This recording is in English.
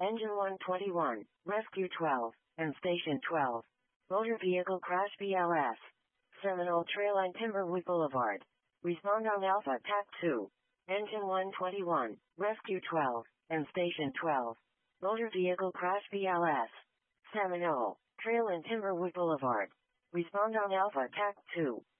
Engine 121, Rescue 12, and Station 12. Motor vehicle crash BLS. Seminole Trail and Timberwood Boulevard. Respond on Alpha TAC 2. Engine 121, Rescue 12, and Station 12. Motor vehicle crash BLS. Seminole Trail and Timberwood Boulevard. Respond on Alpha TAC 2.